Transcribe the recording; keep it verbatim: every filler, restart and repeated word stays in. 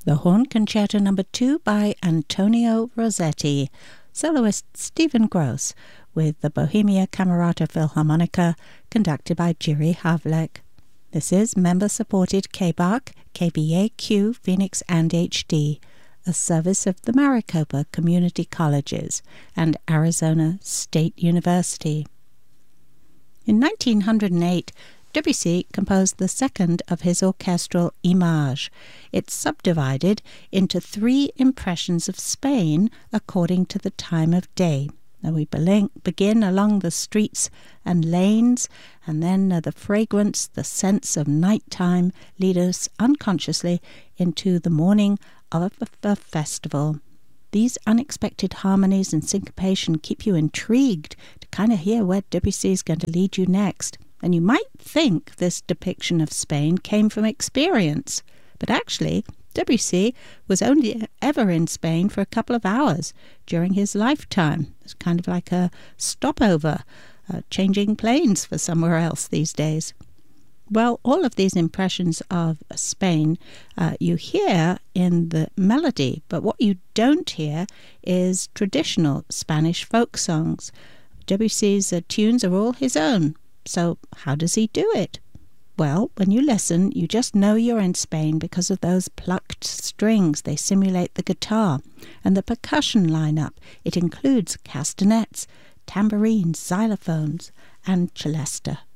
The Horn Concerto Number two by Antonio Rossetti, soloist Stephen Gross, with the Bohemia Camerata Philharmonica, conducted by Jiří Havlek. This is member-supported K B A C, K B A Q, Phoenix and H D, a service of the Maricopa Community Colleges and Arizona State University. In nineteen oh eight, Debussy composed the second of his orchestral Images. It's subdivided into three impressions of Spain according to the time of day. Now we begin along the streets and lanes, and then uh, the fragrance, the sense of nighttime lead us unconsciously into the morning of a, a festival. These unexpected harmonies and syncopation keep you intrigued to kind of hear where Debussy is going to lead you next. And you might think this depiction of Spain came from experience, but actually Debussy was only ever in Spain for a couple of hours during his lifetime. It's kind of like a stopover, uh, changing planes for somewhere else these days. Well, all of these impressions of Spain uh, you hear in the melody, but what you don't hear is traditional Spanish folk songs. Debussy's uh, tunes are all his own. So how does he do it? Well, when you listen, you just know you're in Spain because of those plucked strings. They simulate the guitar. And the percussion lineup, it includes castanets, tambourines, xylophones, and celesta.